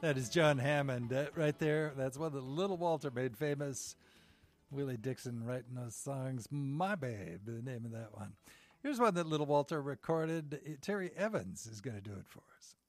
That is John Hammond right there. That's one that Little Walter made famous. Willie Dixon writing those songs. My Babe, the name of that one. Here's one that Little Walter recorded. Terry Evans is going to do it for us.